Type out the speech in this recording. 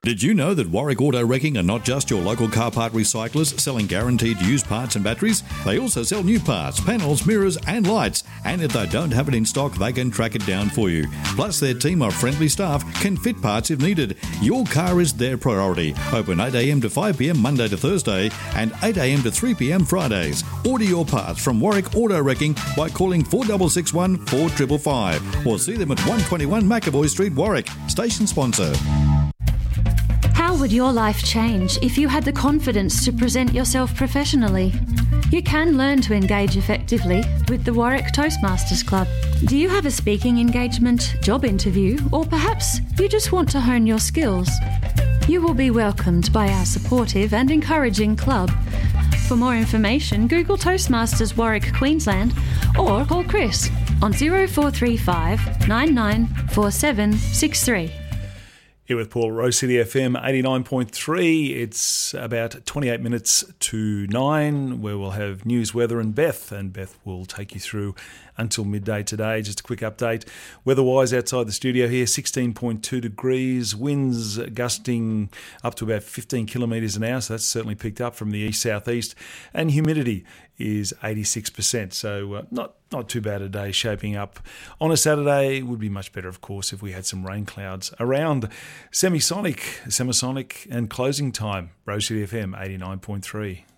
Did you know that Warwick Auto Wrecking are not just your local car part recyclers selling guaranteed used parts and batteries? They also sell new parts, panels, mirrors and lights. And if they don't have it in stock, they can track it down for you. Plus, their team of friendly staff can fit parts if needed. Your car is their priority. Open 8am to 5pm Monday to Thursday and 8am to 3pm Fridays. Order your parts from Warwick Auto Wrecking by calling 4661 4555 or see them at 121 McAvoy Street, Warwick. Station sponsor. How would your life change if you had the confidence to present yourself professionally? You can learn to engage effectively with the Warwick Toastmasters Club. Do you have a speaking engagement, job interview, or perhaps you just want to hone your skills? You will be welcomed by our supportive and encouraging club. For more information, Google Toastmasters Warwick, Queensland, or call Chris on 0435 994763. Here with Paul, Rose City FM 89.3. It's about 28 minutes to 9, where we'll have news, weather and Beth will take you through until midday today. Just a quick update. Weather-wise, outside the studio here, 16.2 degrees, winds gusting up to about 15 kilometres an hour, so that's certainly picked up from the east-southeast, and humidity is 86%, so not too bad a day shaping up. On a Saturday, it would be much better, of course, if we had some rain clouds around. Semisonic and closing time, Rose City FM 89.3.